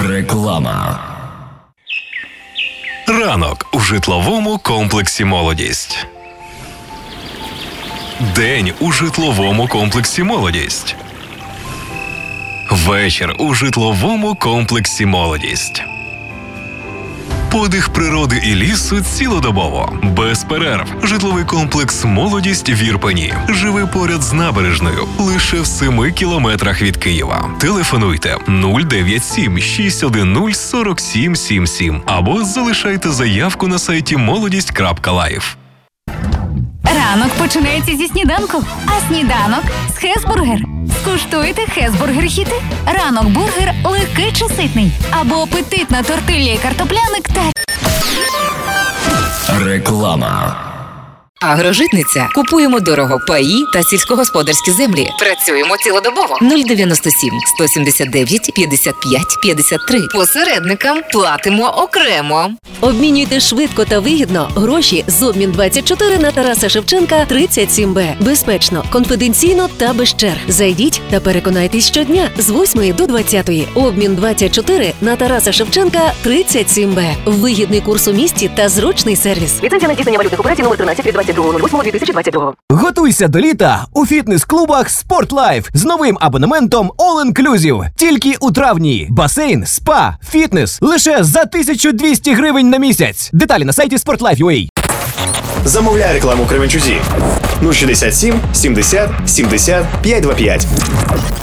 Реклама. Ранок у житловому комплексі «Молодість». День у житловому комплексі «Молодість». Вечір у житловому комплексі «Молодість». Подих природи і лісу цілодобово, без перерв. Житловий комплекс «Молодість» в Ірпені. Живи поряд з набережною, лише в 7 кілометрах від Києва. Телефонуйте 097 610 4777 або залишайте заявку на сайті молодість.live. Ранок починається зі сніданку, а сніданок з Хесбургер. Скуштуйте Хесбургер-хіти. Ранок-бургер легкий чи ситний. Або апетитна тортилля і картопляник та... Реклама. Агрожитниця. Купуємо дорого паї та сільськогосподарські землі. Працюємо цілодобово. 097 179 55 53. Посередникам платимо окремо. Обмінюйте швидко та вигідно гроші з Обмін24 на Тараса Шевченка 37Б. Безпечно, конфіденційно та без черг. Зайдіть та переконайтесь щодня з 8 до 20. Обмін24 на Тараса Шевченка 37Б. Вигідний курс у місті та зручний сервіс. Ліцензія на здійснення валютних операцій номер 13 від 22.08.2022. Готуйся до літа у фітнес-клубах SportLife з новим абонементом All Inclusive. Тільки у травні. Басейн, спа, фітнес лише за 1200 гривень на місяць. Деталі на сайті SportLife.ua. Замовляй рекламу Кременчузі. 067 70 70 525.